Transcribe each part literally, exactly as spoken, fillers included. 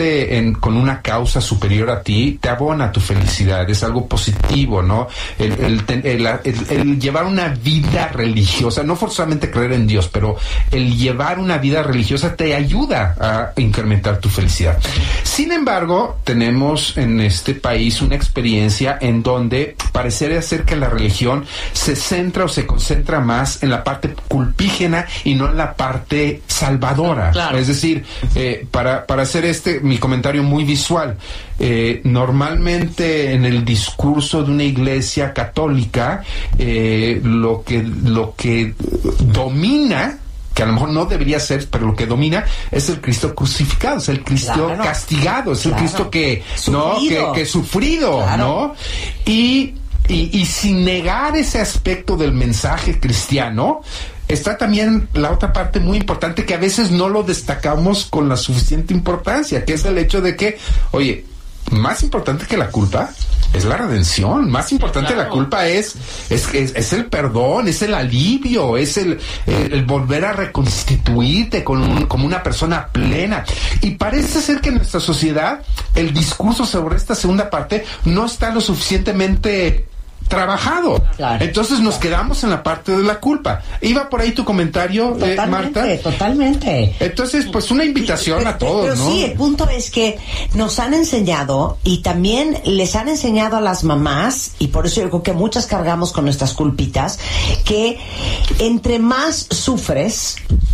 unirte en, con una causa superior a ti te abona tu felicidad, es algo positivo, ¿no? El, el, el, el, el llevar una vida religiosa, no forzosamente creer en Dios, pero el llevar una vida religiosa te ayuda a incrementar tu felicidad. Sin embargo, tenemos en este país una experiencia en donde parecería ser que la religión se centra o se concentra más en la parte culpígena y no en la parte salvadora. Claro. Es decir, eh, para, para hacer este mi comentario muy visual, eh, normalmente en el discurso de una iglesia católica, eh, lo que lo que domina, que a lo mejor no debería ser, pero lo que domina es el Cristo crucificado, es el Cristo claro, castigado, es claro. el Cristo que sufrido. no que, que sufrido, claro. ¿no? Y, y y sin negar ese aspecto del mensaje cristiano, está también la otra parte muy importante que a veces no lo destacamos con la suficiente importancia, que es el hecho de que, oye, más importante que la culpa es la redención, más importante claro. la culpa es es, es es el perdón, es el alivio, es el, el, el volver a reconstituirte con un, como una persona plena. Y parece ser que en nuestra sociedad el discurso sobre esta segunda parte no está lo suficientemente trabajado. Claro, Entonces nos claro. quedamos en la parte de la culpa. Iba por ahí tu comentario, eh, Marta. Totalmente. Entonces, pues una invitación pero, a todos, pero ¿no? Sí, el punto es que nos han enseñado y también les han enseñado a las mamás, y por eso yo creo que muchas cargamos con nuestras culpitas, que entre más sufres,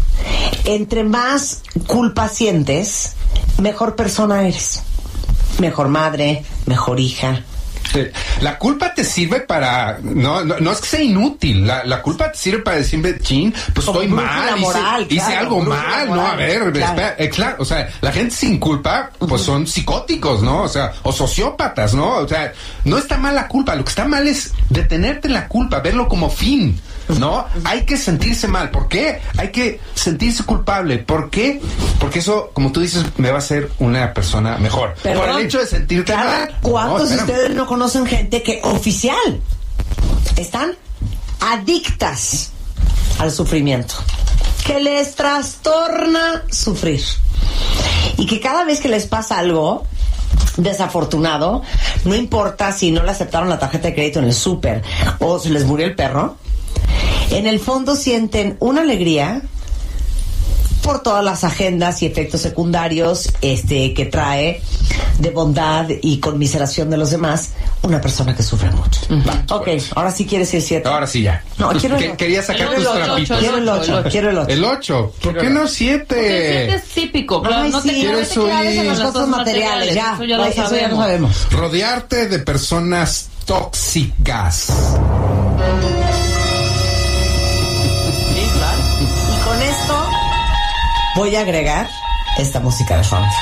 entre más culpa sientes, mejor persona eres. Mejor madre, mejor hija. La culpa te sirve para no, no no es que sea inútil, la, la culpa te sirve para decirme, chin, pues como estoy mal, moral, hice, claro, hice algo mal, moral, no, a ver, claro. espera, eh, claro, o sea, la gente sin culpa, pues uh-huh. son psicóticos, ¿no? O sea, o sociópatas, ¿no? O sea, no está mal la culpa, lo que está mal es detenerte en la culpa, verlo como fin, ¿no? Hay que sentirse mal, ¿por qué? Hay que sentirse culpable, ¿por qué? Porque eso, como tú dices, me va a hacer una persona mejor. Pero por el hecho de sentirte claro, mal. ¿cuántos no, de ustedes no conocen gente que oficial están adictas al sufrimiento, que les trastorna sufrir y que cada vez que les pasa algo desafortunado, no importa si no le aceptaron la tarjeta de crédito en el súper o se les murió el perro, en el fondo sienten una alegría por todas las agendas y efectos secundarios este que trae de bondad y conmiseración de los demás una persona que sufre mucho. Uh-huh. Ok, ahora sí quieres ir siete. Ahora sí ya. No, quiero el, quería sacar tus trapitos. Quiero el ocho, quiero el ocho. El ocho. ¿Por qué no siete? Porque siete es típico. Claro, no sí, te quieres en las cosas materiales. Ya, eso ya lo eso sabemos. ya lo sabemos. Rodearte de personas tóxicas. Con esto voy a agregar esta música de fondo.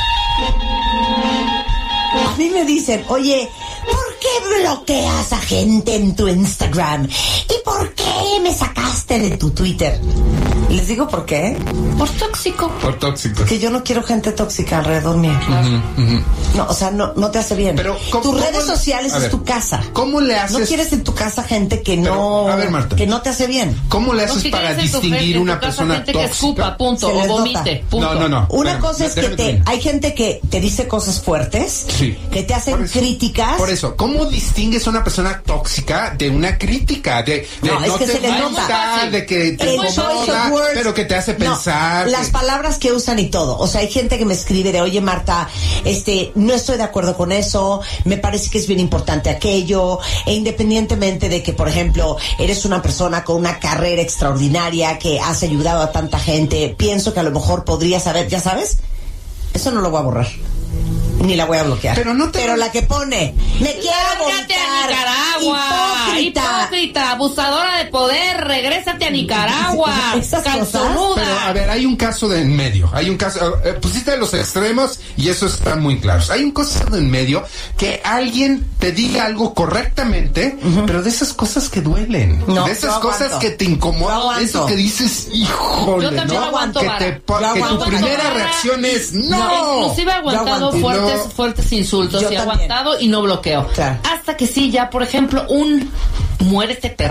A mí me dicen, oye, ¿por qué bloqueas a gente en tu Instagram? ¿Y por qué me sacaste de tu Twitter? Les digo por qué. Por tóxico. Por tóxico. Porque yo no quiero gente tóxica alrededor mío. Uh-huh, uh-huh. No, o sea, no, no te hace bien. Pero, ¿cómo, tus redes cómo, sociales ver, es tu casa. ¿Cómo le haces? No quieres en tu casa gente que Pero, no, a ver, Marta, que no te hace bien. ¿Cómo le haces no, si para distinguir gente, una persona gente tóxica? Que escupa, punto, Se o les vomite, nota. punto. No, no, no. Una Espérame, cosa es que te, hay gente que te dice cosas fuertes, sí. que te hacen por eso, críticas. Por eso, ¿cómo distingues a una persona tóxica de una crítica? De, de no, no, es que te se les gusta, nota. de que te incomoda, pero que te hace pensar. No, las que... palabras que usan y todo. O sea, hay gente que me escribe de, oye, Marta, este, no estoy de acuerdo con eso, me parece que es bien importante aquello, e independientemente de que, por ejemplo, eres una persona con una carrera extraordinaria que has ayudado a tanta gente, pienso que a lo mejor podrías saber, ¿ya sabes? Eso no lo voy a borrar. Ni la voy a bloquear. Pero no te... Pero la que pone, me quiero Lárgate a Nicaragua. Hipócrita. Hipócrita, abusadora de poder, regrésate a Nicaragua. Esas calzonuda. Pero, a ver, hay un caso de en medio. Hay un caso... Eh, pusiste los extremos y eso está muy claro. Hay un caso de en medio que alguien te diga algo correctamente, uh-huh. pero de esas cosas que duelen. No, de esas cosas aguanto. que te incomodan. Eso que dices, híjole, Yo también ¿no? aguanto, que, vara. te, Yo que aguanto, tu primera vara. reacción es ¡no! No, inclusive he aguantado fuertes, no. fuertes insultos Yo y he también. aguantado y no bloqueo. Claro. Hasta que sí, ya, por ejemplo, un muérete perra.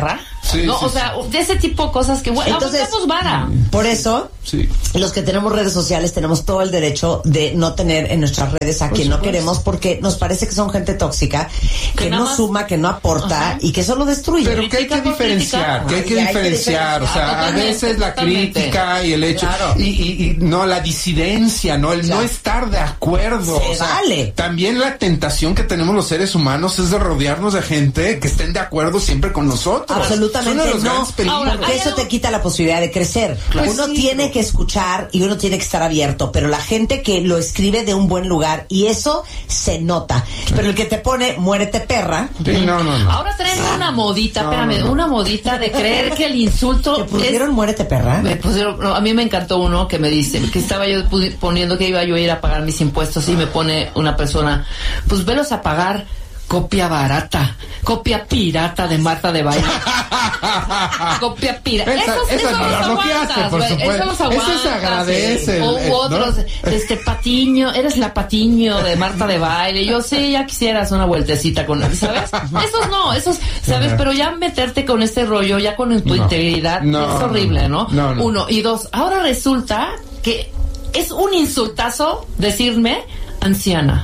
Sí, ¿no? sí, o sea, de ese tipo de cosas que, bueno, Entonces, aguantemos vara. Por eso, Sí. los que tenemos redes sociales tenemos todo el derecho de no tener en nuestras redes a Por quien no supuesto. queremos porque nos parece que son gente tóxica, que, Que no nada más- suma, que no aporta Ajá. y que solo destruye. Pero que hay que Crítica por diferenciar, crítica. que hay que Ay, hay que diferenciar, o sea, a Totalmente, veces la totalmente. crítica y el hecho, Claro. y, y, y no, la disidencia, ¿no? El Claro. no estar de acuerdo. Se o sea, vale. También la tentación que tenemos los seres humanos es de rodearnos de gente que estén de acuerdo siempre con nosotros. Absolutamente Es uno de los no, grandes peligros. Ahora, porque hay eso algo- te quita la posibilidad de crecer. Pues uno sí, tiene pero- que escuchar y uno tiene que estar abierto, pero la gente que lo escribe de un buen lugar y eso se nota. Pero el que te pone muérete perra, Sí, no, no, no. Ahora traen una modita, No, espérame, no, no. una modita de creer que el insulto te es... pusieron muérete perra. Me pusieron- no, a mí me encantó uno que me dice que estaba yo pu- poniendo que iba yo a ir a pagar mis impuestos y me pone una persona, pues velos a pagar copia barata, copia pirata de Marta de Baile. Copia pirata. Esa- Esos, esa esos no los la bloqueaste, aguantas, por güey. supuesto. Esos los Eso aguantas. se agradece, sí. O el- u otros, ¿no? este Patiño, eres la Patiño de Marta de Baile. Yo sé, ya quisieras una vueltecita con él, ¿sabes? Esos no, esos, ¿sabes? Ajá. Pero ya meterte con este rollo, ya con tu No. integridad, No, es horrible, ¿no? no, no. Uno. Y dos, ahora resulta que es un insultazo decirme anciana.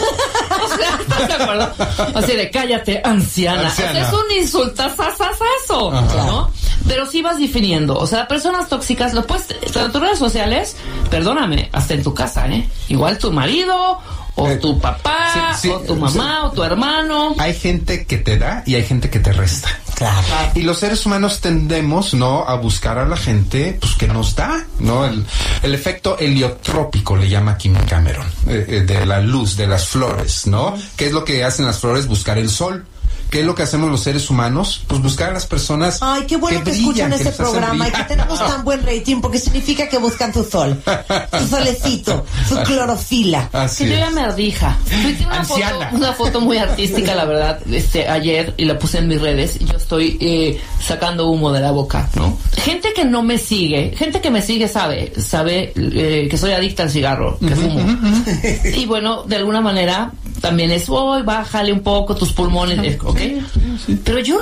O sea, ¿estás de acuerdo? Así de cállate, anciana. Anciana. O sea, es un insultazazazazo, Ajá. ¿no? Pero sí vas definiendo. O sea, personas tóxicas, lo puedes, en tus redes sociales, perdóname, hasta en tu casa, ¿eh? Igual tu marido, o Eh, tu papá, sí, sí, o tu mamá, o tu hermano. Hay gente que te da y hay gente que te resta. Claro. Y los seres humanos tendemos, ¿no?, a buscar a la gente, pues, que nos da, ¿no? El, el efecto heliotrópico le llama Kim Cameron, eh, eh, de la luz, de las flores, ¿no? ¿Qué es lo que hacen las flores? Buscar el sol. ¿Qué es lo que hacemos los seres humanos? Pues buscar a las personas. Ay, qué bueno que, brillan, escuchan este les hacen programa y que brillar. tenemos tan buen rating porque significa que buscan tu sol, tu solecito, su clorofila. Así Que yo es. ya me ardija. Tuiteé una foto, Anciana. una foto muy artística, la verdad, este, ayer, y la puse en mis redes, y yo estoy eh, sacando humo de la boca, ¿no? Gente que no me sigue, gente que me sigue sabe, sabe eh, que soy adicta al cigarro, que fumo. Y bueno, de alguna manera, también es, hoy bájale un poco tus pulmones, eh, ¿ok? Pero yo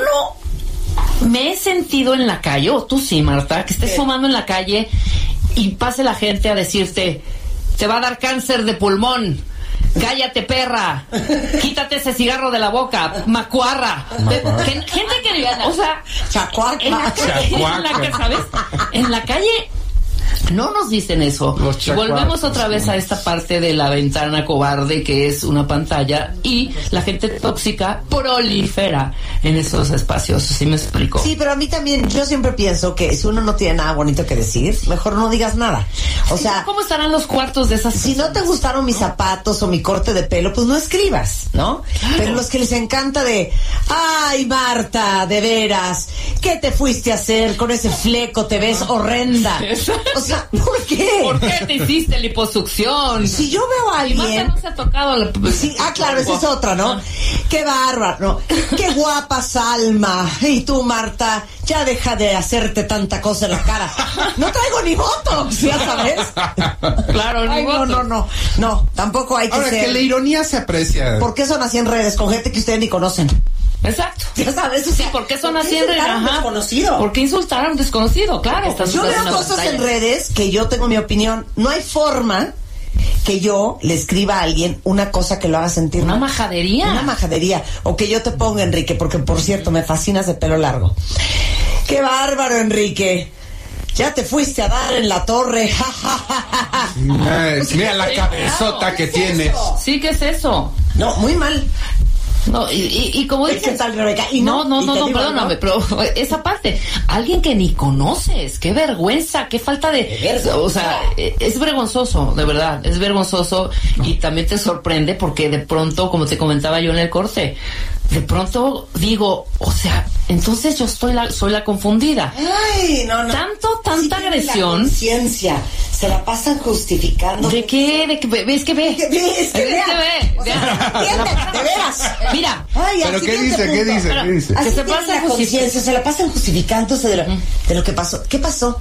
no me he sentido en la calle, o tú sí, Marta, que estés fumando en la calle y pase la gente a decirte, te va a dar cáncer de pulmón, cállate perra, quítate ese cigarro de la boca, macuarra. Macuarra. Gen- Gente que, o sea, Chacuaca. en la calle, en la calle, ¿sabes? En la calle no nos dicen eso. Los Y chacuacos. volvemos otra vez a esta parte de la ventana cobarde que es una pantalla y la gente tóxica prolifera en esos espacios. ¿Sí me explico? Sí, pero a mí también, yo siempre pienso que si uno no tiene nada bonito que decir, mejor no digas nada. O sea, ¿cómo estarán los cuartos de esas si no te gustaron mis zapatos o mi corte de pelo, pues no escribas, ¿no? Pero los que les encanta de, ay, Marta, de veras, ¿qué te fuiste a hacer con ese fleco? Te ves horrenda. O sea, ¿por qué? ¿Por qué te hiciste liposucción? Si yo veo a Y Marta alguien... no se ha tocado la... Sí, ah, claro, esa es otra, ¿no? Ah. Qué bárbaro, ¿no? Qué guapa Salma. Y tú, Marta, ya deja de hacerte tanta cosa en la cara. No traigo ni botox, ya sabes. Claro, ni Ay, no, botox. no, no. No, tampoco hay que Ahora, ser... que la ironía se aprecia. ¿Por qué son así en redes con gente que ustedes ni conocen? Exacto. Ya sabes, o Sí, sea, ¿por qué son ¿por así qué en redes? insultar a un Ajá. desconocido? ¿Por qué insultar a un desconocido? Claro, estás Yo usando veo una cosas pantalla. en redes que yo tengo mi opinión. No hay forma que yo le escriba a alguien una cosa que lo haga sentir Una mal. majadería. Una majadería. O que yo te ponga, Enrique, porque por cierto, me fascinas de pelo largo. ¡Qué bárbaro, Enrique! Ya te fuiste a dar en la torre. Ay, mira la cabezota que ¿qué es tienes. eso? Sí, ¿qué es eso? No, muy mal. No, y, y, y como ¿Qué dices, tal, Rebeca? Y no, no, y no, te no, digo, perdóname, pero esa parte, alguien que ni conoces, qué vergüenza, qué falta de, vergüenza. o sea, es vergonzoso, de verdad, es vergonzoso y también te sorprende porque de pronto, como te comentaba yo en el corte, de pronto digo, o sea, entonces yo estoy la, soy la confundida. Ay, no, no. Tanto, tanta Sí tienen agresión. La conciencia. Se la pasan justificando. ¿De qué? ¿De qué? ¿Ves que ve? ¿Qué ves? Que ¿Ves vea. que ve? O sea, entiende, de veras. Mira, Ay, al ¿Pero qué siguiente dice? ¿Qué punto. dice? Pero- ¿Qué dice? Así Que se tienen pasa la justific- conciencia, se la pasan justificándose de lo, de lo que pasó. ¿Qué pasó?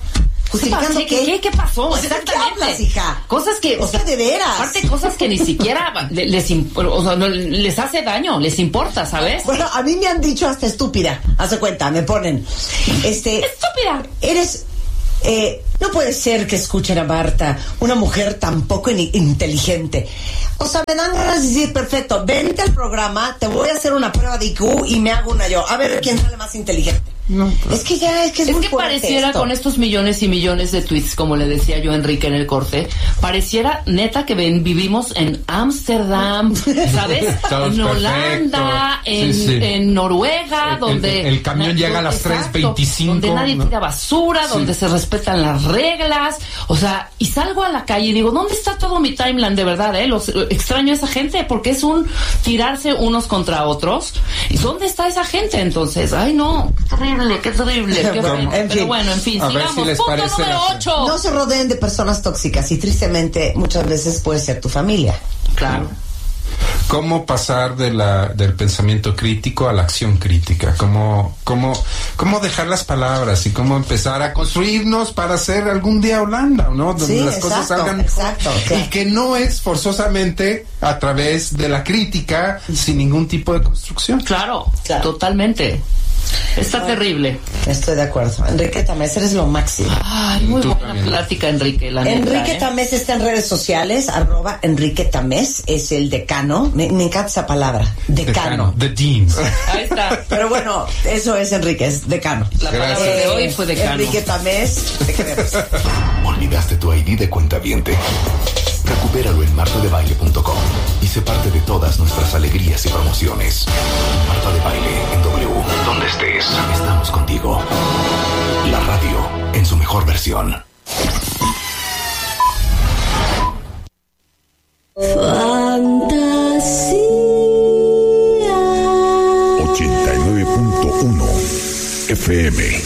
¿Justificando ¿Qué, qué? qué, ¿Qué pasó? O sea, ¿de qué Exactamente. hablas, hija? Cosas que... Es que de veras. Aparte, cosas que ni siquiera le- les, imp- o sea, no, les hace daño, les importa, ¿sabes? Bueno, a mí me han dicho hasta estúpida. Hace cuenta, me ponen. Este. ¡Estúpida! Eres. Eh, no puede ser que escuchen a Marta, una mujer tan poco in- inteligente. O sea, me dan ganas de decir, perfecto, vente al programa, te voy a hacer una prueba de I Q y me hago una yo. A ver quién sale más inteligente. No, Es que ya, es que es, Es muy que fuerte pareciera esto. con estos millones y millones de tweets, como le decía yo a Enrique en el corte, pareciera neta que ven, vivimos en Ámsterdam, ¿sabes? Todo en es Holanda, perfecto. en, Sí, sí. en Noruega, El- donde... el- el camión llega a las Exacto, tres veinticinco, donde nadie ¿no? tira basura, Sí. donde se respetan las reglas, o sea, y salgo a la calle y digo, ¿dónde está todo mi timeline de verdad, eh? Los, extraño a esa gente, porque es un tirarse unos contra otros. ¿Y dónde está esa gente entonces? Ay, no, qué terrible, qué terrible. Qué Bueno, feo. en Pero fin. bueno, en fin, A ver sigamos. si les Punto parece número la- ocho. No se rodeen de personas tóxicas y tristemente muchas veces puede ser tu familia. Claro. ¿Cómo pasar de la, del pensamiento crítico a la acción crítica? ¿Cómo, cómo, cómo dejar las palabras y cómo empezar a construirnos para ser algún día Holanda, ¿no? Donde Sí, las cosas exacto, salgan mejor. exacto, Y claro. que no es forzosamente a través de la crítica sin ningún tipo de construcción. Claro, Claro. totalmente. Está Bueno. terrible. Estoy de acuerdo. Enrique Tamés, eres lo máximo. Ay, muy Tú buena también. plática, Enrique. La neta, Enrique ¿eh? Tamés está en redes sociales, arroba Enrique Tamés, es el decano. Me, me encanta esa palabra, decano. The Dean. Ahí está. Pero bueno, eso es Enrique, es decano. La palabra Gracias. de hoy fue decano. Enrique Tamés, te queremos. ¿Olvidaste tu I D de cuentaviente? Recupéralo en marta de baile punto com y sé parte de todas nuestras alegrías y promociones. Marta de Baile en W. Donde estés, estamos contigo. La radio en su mejor versión. ochenta y nueve punto uno F M.